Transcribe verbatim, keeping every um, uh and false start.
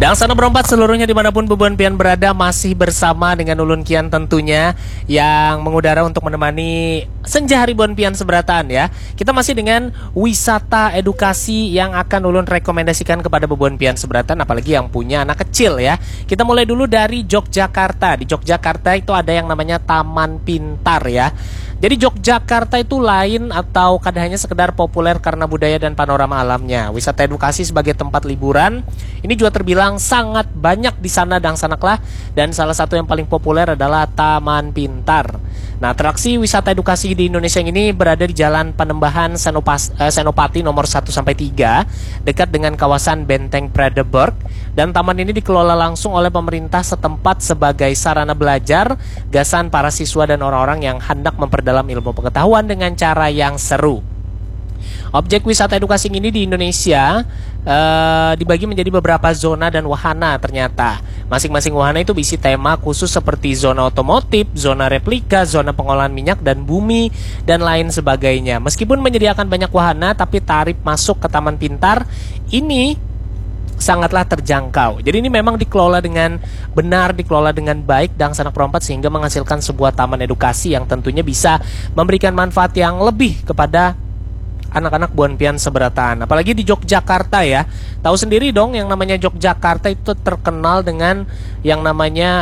Dan sana berempat seluruhnya dimanapun Bebuan Pian berada, masih bersama dengan Ulun Kian tentunya, yang mengudara untuk menemani senja hari Buan Pian Seberatan ya. Kita masih dengan wisata edukasi yang akan Ulun rekomendasikan kepada Bebuan Pian Seberatan, apalagi yang punya anak kecil ya. Kita mulai dulu dari Yogyakarta. Di Yogyakarta itu ada yang namanya Taman Pintar ya. Jadi Yogyakarta itu lain atau kadang hanya sekedar populer karena budaya dan panorama alamnya. Wisata edukasi sebagai tempat liburan ini juga terbilang sangat banyak di sana dan sanaklah. Dan salah satu yang paling populer adalah Taman Pintar. Nah, atraksi wisata edukasi di Indonesia ini berada di Jalan Panembahan Senopas, eh, Senopati nomor satu sampai tiga, dekat dengan kawasan Benteng Pradeberg. Dan taman ini dikelola langsung oleh pemerintah setempat sebagai sarana belajar gasan para siswa dan orang-orang yang hendak memperdalam ilmu pengetahuan dengan cara yang seru. Objek wisata edukasi ini di Indonesia uh, dibagi menjadi beberapa zona dan wahana ternyata. Masing-masing wahana itu berisi tema khusus seperti zona otomotif, zona replika, zona pengolahan minyak dan bumi, dan lain sebagainya. Meskipun menyediakan banyak wahana, tapi tarif masuk ke Taman Pintar ini sangatlah terjangkau. Jadi ini memang dikelola dengan benar, dikelola dengan baik dan sanak perompat sehingga menghasilkan sebuah taman edukasi yang tentunya bisa memberikan manfaat yang lebih kepada anak-anak Buan Pian Seberatan. Apalagi di Yogyakarta ya. Tahu sendiri dong yang namanya Yogyakarta itu terkenal dengan yang namanya